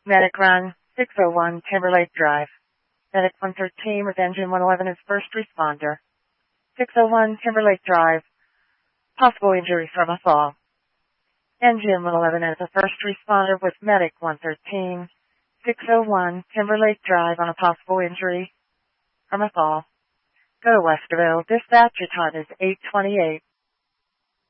Medic Run, 601 Timberlake Drive. Medic 113 with Engine 111 is first responder. 601 Timberlake Drive. Possible injury from a fall. Engine 111 is a first responder with Medic 113. 601 Timberlake Drive on a possible injury from a fall. Go to Westerville. Dispatch, your time is 8:28.